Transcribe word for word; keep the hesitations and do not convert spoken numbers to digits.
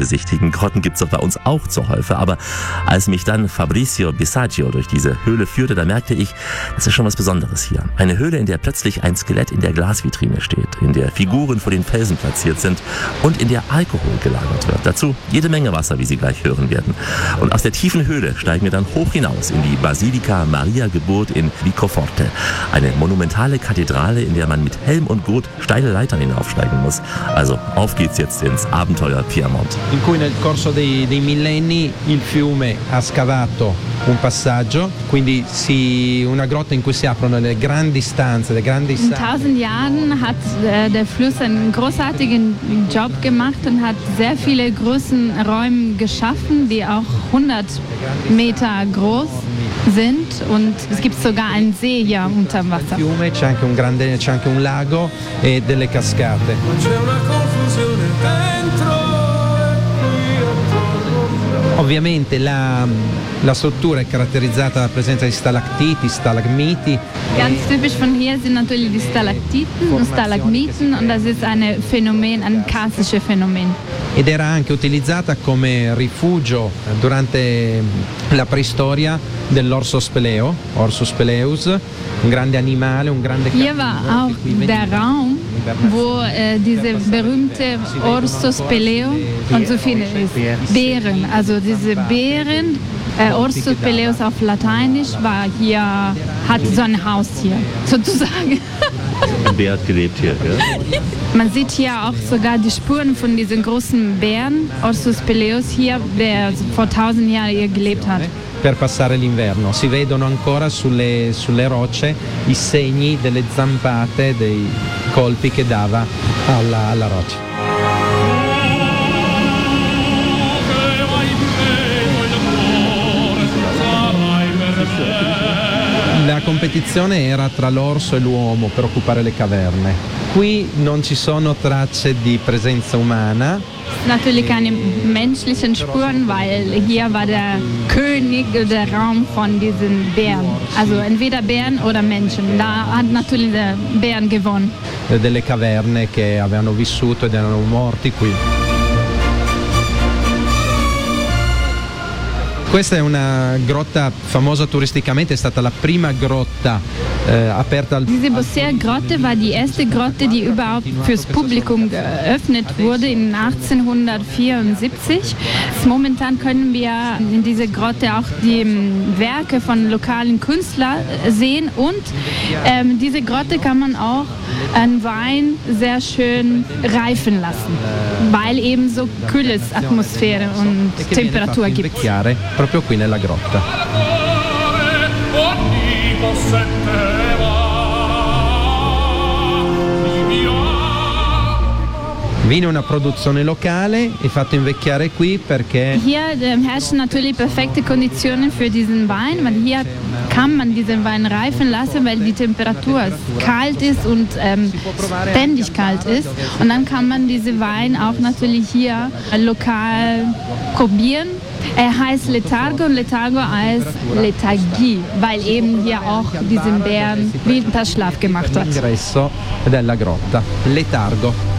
besichtigen. Grotten gibt es doch bei uns auch zuhäufe, aber als mich dann Fabrizio Bisagio durch diese Höhle führte, da merkte ich, das ist schon was Besonderes hier. Eine Höhle, in der plötzlich ein Skelett in der Glasvitrine steht, in der Figuren vor den Felsen platziert sind und in der Alkohol gelagert wird. Dazu jede Menge Wasser, wie Sie gleich hören werden. Und aus der tiefen Höhle steigen wir dann hoch hinaus in die Basilika Maria Geburt in Vicoforte. Eine monumentale Kathedrale, in der man mit Helm und Gurt steile Leitern hinaufsteigen muss. Also auf geht's jetzt ins Abenteuer Piemont. In cui nel corso dei, dei millenni il fiume ha scavato un passaggio, quindi si, una grotta in cui si aprono le grandi stanze, le grandi In tausend Jahren hat äh, der Fluss einen großartigen Job gemacht und hat sehr viele großen Räume geschaffen, die auch hundert Meter groß sind, und es gibt sogar einen See hier unterm Wasser. Fiume, c'è anche un grande, c'è anche un lago e delle cascate. Ovviamente la, la struttura è caratterizzata dalla presenza di stalattiti, stalagmiti. Ganz typisch von hier sind natürlich die Stalaktiten und Stalagmiten, und das ist ein Phänomen, ein karstisches Phänomen. Ed era anche utilizzata come rifugio durante la preistoria dell'orso speleo, Orsus speleus, un grande animale, un grande Hier war auch der Raum, wo äh, diese berühmte Orsus speleo und so viele ist. Bären, also diese Bären, äh, Orsus speleus auf Lateinisch, war hier, hat so ein Haus hier, sozusagen. Ein Bär hat gelebt hier, ja? Man sieht hier auch sogar die Spuren von diesen großen Bären, Orsus speleus hier, der vor tausend Jahren hier gelebt hat. Per passare l'inverno. Si vedono ancora sulle, sulle rocce i segni delle zampate, dei colpi che dava alla, alla roccia. La competizione era tra l'orso e l'uomo per occupare le caverne. Qui non ci sono tracce di presenza umana. Natürlich keine menschlichen Spuren, weil hier war der König, der Raum von diesen Bären. Also entweder Bären oder Menschen. Da hat natürlich der Bären gewonnen. Delle caverne che avevano vissuto ed erano morti qui. Questa è una grotta famosa turisticamente, è stata la prima grotta äh, aperta al... Diese Bossert-Grotte war die erste Grotte, die überhaupt fürs Publikum geöffnet wurde in achtzehnhundertvierundsiebzig. Momentan können wir in dieser Grotte auch die Werke von lokalen Künstlern sehen, und ähm, diese Grotte kann man auch einen Wein sehr schön reifen lassen, weil eben so kühle Atmosphäre und Temperatur gibt. Proprio qui nella grotta. Vino è una produzione locale, è fatto invecchiare qui perché... Hier äh, herrschen natürlich perfekte Konditionen für diesen Wein, weil hier kann man diesen Wein reifen lassen, weil die Temperatur kalt ist und ähm, ständig kalt ist. Und dann kann man diesen Wein auch natürlich hier lokal probieren. Er heißt Letargo, und Letargo heißt Lethargie, weil eben hier auch diesen Bären Winterschlaf gemacht hat. L'ingresso della grotta, Letargo.